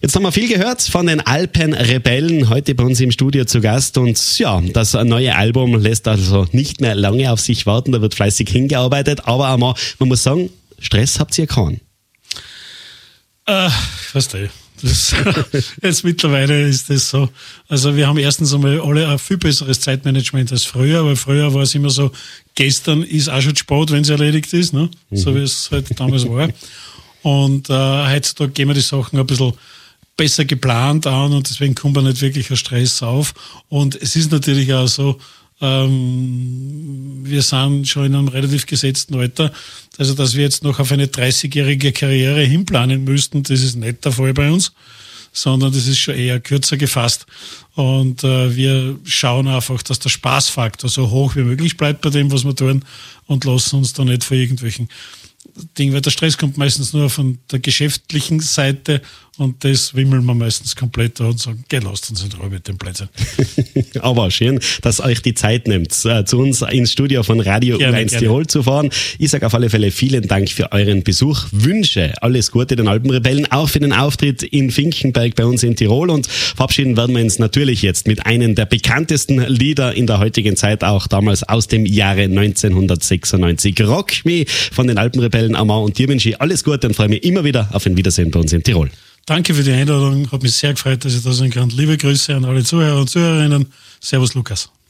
Jetzt haben wir viel gehört von den Alpenrebellen, heute bei uns im Studio zu Gast. Und ja, das neue Album lässt also nicht mehr lange auf sich warten, da wird fleißig hingearbeitet. Aber auch mal, man muss sagen, Stress habt ihr keinen. Jetzt mittlerweile ist das so. Also wir haben erstens einmal alle ein viel besseres Zeitmanagement als früher, weil früher war es immer so, gestern ist auch schon Sport, wenn es erledigt ist, ne? So wie es halt damals war. Und heutzutage gehen wir die Sachen ein bisschen besser geplant an und deswegen kommt man nicht wirklich ein Stress auf. Und es ist natürlich auch so, wir sind schon in einem relativ gesetzten Alter, also dass wir jetzt noch auf eine 30-jährige Karriere hinplanen müssten, das ist nicht der Fall bei uns, sondern das ist schon eher kürzer gefasst. Und wir schauen einfach, dass der Spaßfaktor so hoch wie möglich bleibt bei dem, was wir tun und lassen uns da nicht von irgendwelchen Dingen, weil der Stress kommt meistens nur von der geschäftlichen Seite und das wimmeln wir meistens komplett da und sagen, lasst uns in Ruhe mit dem Blödsinn. Aber schön, dass euch die Zeit nimmt, zu uns ins Studio von Radio U1 Tirol zu fahren. Ich sage auf alle Fälle vielen Dank für euren Besuch, wünsche alles Gute den Alpenrebellen, auch für den Auftritt in Finkenberg bei uns in Tirol und verabschieden werden wir uns natürlich jetzt mit einem der bekanntesten Lieder in der heutigen Zeit, auch damals aus dem Jahre 1996. Rock Me von den Alpenrebellen, Amar, und dir wünsche ich alles Gute und freue mich immer wieder auf ein Wiedersehen bei uns in Tirol. Danke für die Einladung, hat mich sehr gefreut, dass ich da sein kann. Liebe Grüße an alle Zuhörer und Zuhörerinnen. Servus Lukas.